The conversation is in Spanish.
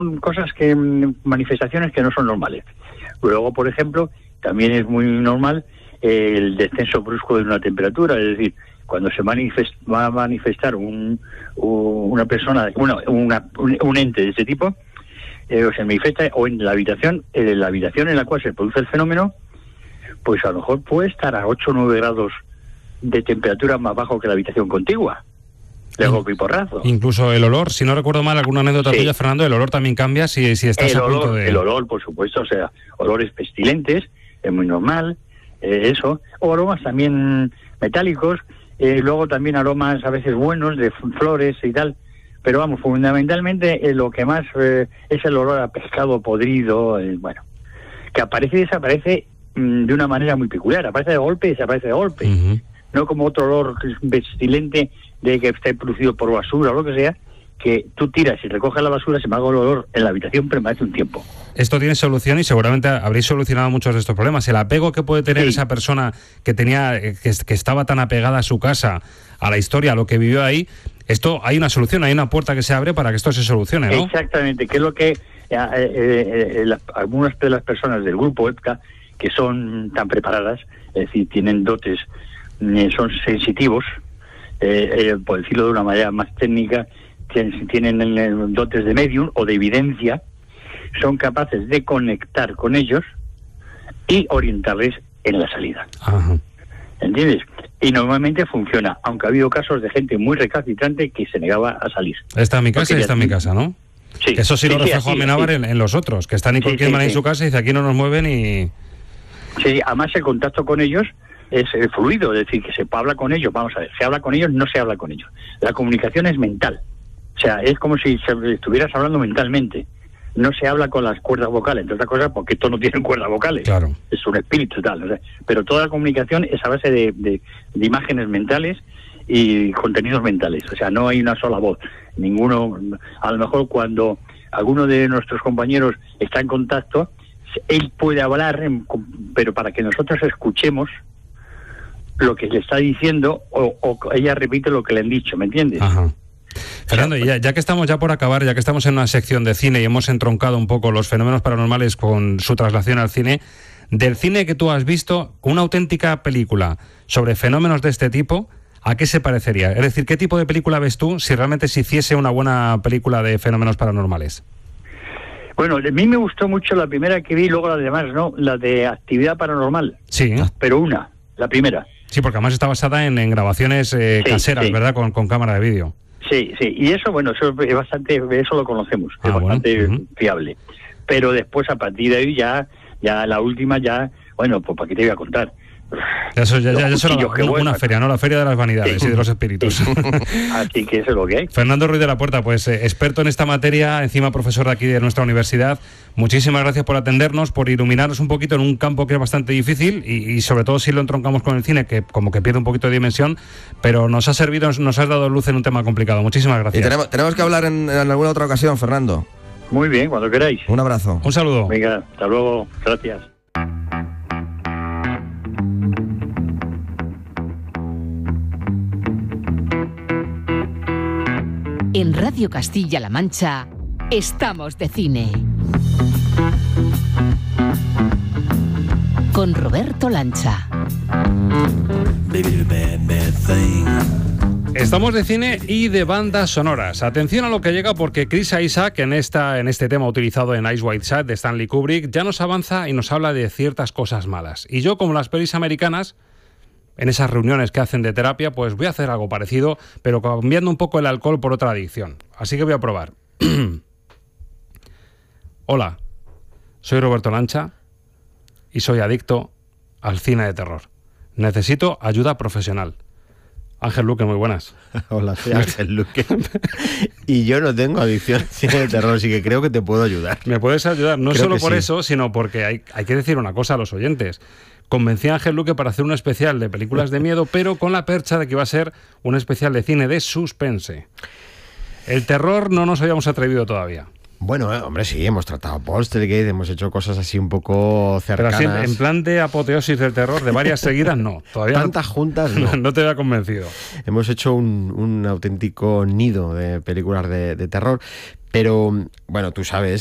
cosas manifestaciones que no son normales. Luego, por ejemplo, también es muy normal el descenso brusco de una temperatura, es decir, cuando se va a manifestar una persona, un ente de ese tipo, o se manifiesta o en la habitación en la cual se produce el fenómeno, pues a lo mejor puede estar a 8 o 9 grados de temperatura más bajo que la habitación contigua. De golpe y porrazo. Incluso el olor, si no recuerdo mal, alguna anécdota tuya, Fernando, el olor también cambia si estás a punto de... El olor, por supuesto, o sea, olores pestilentes, es muy normal, eso. O aromas también metálicos, luego también aromas a veces buenos, de flores y tal. Pero vamos, fundamentalmente lo que más es el olor a pescado podrido, bueno, que aparece y desaparece de una manera muy peculiar. Aparece de golpe y desaparece de golpe. Uh-huh. No como otro olor pestilente de que esté producido por basura o lo que sea, que tú tiras y recoges la basura, sin embargo el olor en la habitación permanece un tiempo. Esto tiene solución y seguramente habréis solucionado muchos de estos problemas. El apego que puede tener esa persona que estaba tan apegada a su casa, a la historia, a lo que vivió ahí, esto hay una solución, hay una puerta que se abre para que esto se solucione, ¿no? Exactamente, que es lo que algunas de las personas del grupo EPCA, que son tan preparadas, es decir, tienen dotes, son sensitivos, por decirlo de una manera más técnica, tienen dotes de medium o de evidencia, son capaces de conectar con ellos y orientarles en la salida. Ajá. ¿Entiendes? Y normalmente funciona, aunque ha habido casos de gente muy recalcitrante que se negaba a salir. Está en mi casa y está en mi casa, ¿no? Sí. Eso sí lo reflejó Amenábar en los otros, que están y cualquier manera en su casa y dice, aquí no nos mueven y... Sí, además el contacto con ellos es fluido, es decir, que se habla con ellos, vamos a ver, se habla con ellos, no se habla con ellos. La comunicación es mental, o sea, es como si estuvieras hablando mentalmente. No se habla con las cuerdas vocales, entre otras cosas, porque esto no tiene cuerdas vocales. Claro. Es un espíritu y tal. O sea, pero toda la comunicación es a base de imágenes mentales y contenidos mentales. O sea, no hay una sola voz. Ninguno, a lo mejor cuando alguno de nuestros compañeros está en contacto, él puede hablar, pero para que nosotros escuchemos lo que le está diciendo o ella repite lo que le han dicho, ¿me entiendes? Ajá. Fernando, ya que estamos ya por acabar, ya que estamos en una sección de cine y hemos entroncado un poco los fenómenos paranormales con su traslación al cine, del cine que tú has visto, una auténtica película sobre fenómenos de este tipo, ¿a qué se parecería? Es decir, ¿qué tipo de película ves tú si realmente se hiciese una buena película de fenómenos paranormales? Bueno, a mí me gustó mucho la primera que vi, luego las demás, ¿no? La de Actividad Paranormal. Sí. Pero la primera. Sí, porque además está basada en grabaciones caseras, sí. ¿Verdad? Con cámara de vídeo. Sí, y eso, bueno, eso es bastante, eso lo conocemos, es bastante fiable. Pero después, a partir de ahí, ya la última, bueno, pues ¿para qué te voy a contar? Eso ya una feria, ¿no? La feria de las vanidades y de los espíritus. Sí. Así que eso es lo que hay. Fernando Ruiz de la Puerta, pues experto en esta materia, encima profesor de aquí de nuestra universidad. Muchísimas gracias por atendernos, por iluminarnos un poquito en un campo que es bastante difícil y sobre todo si lo entroncamos con el cine, que como que pierde un poquito de dimensión, pero nos ha servido, nos has dado luz en un tema complicado. Muchísimas gracias. Y tenemos que hablar en alguna otra ocasión, Fernando. Muy bien, cuando queráis. Un abrazo. Un saludo. Venga, hasta luego. Gracias. En Radio Castilla-La Mancha, estamos de cine. Con Roberto Lancha. Estamos de cine y de bandas sonoras. Atención a lo que llega porque Chris Isaak en este tema utilizado en Eyes Wide Shut de Stanley Kubrick ya nos avanza y nos habla de ciertas cosas malas. Y yo, como las pelis americanas, en esas reuniones que hacen de terapia, pues voy a hacer algo parecido, pero cambiando un poco el alcohol por otra adicción. Así que voy a probar. Hola, soy Roberto Lancha y soy adicto al cine de terror. Necesito ayuda profesional. Ángel Luque, muy buenas. Hola, soy Ángel Luque. Y yo no tengo adicción al cine de terror, así que creo que te puedo ayudar. Me puedes ayudar, no creo solo por eso, sino porque hay que decir una cosa a los oyentes. Convencí a Ángel Luque para hacer un especial de películas de miedo, pero con la percha de que iba a ser un especial de cine de suspense. El terror no nos habíamos atrevido todavía. Bueno, hombre, sí, hemos tratado Poltergeist, hemos hecho cosas así un poco cercanas. Pero así, en plan de apoteosis del terror, de varias seguidas, no. Todavía tantas juntas, no. No te había convencido. Hemos hecho un auténtico nido de películas de terror. Pero, bueno, tú sabes